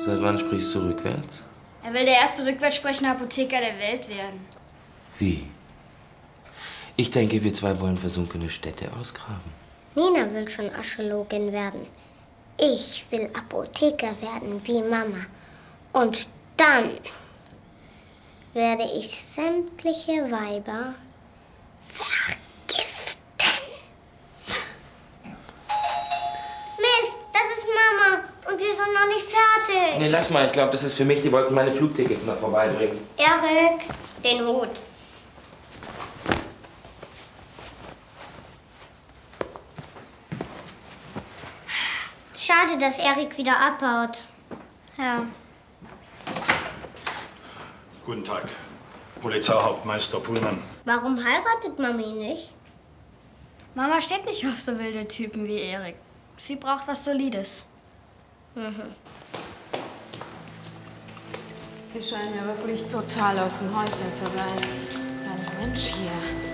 Seit wann sprichst du rückwärts? Er will der erste rückwärts sprechende Apotheker der Welt werden. Wie? Ich denke, wir zwei wollen versunkene Städte ausgraben. Nina will schon Archäologin werden. Ich will Apotheker werden, wie Mama. Und dann werde ich sämtliche Weiber vergiften. Mist, das ist Mama. Und wir sind noch nicht fertig. Nee, lass mal. Ich glaube, das ist für mich. Die wollten meine Flugtickets noch vorbeibringen. Erik, den Hut. Schade, dass Erik wieder abhaut. Ja. Guten Tag, Polizeihauptmeister Pullmann. Warum heiratet Mami nicht? Mama steht nicht auf so wilde Typen wie Erik. Sie braucht was Solides. Wir scheinen ja wirklich total aus dem Häuschen zu sein. Kein Mensch hier.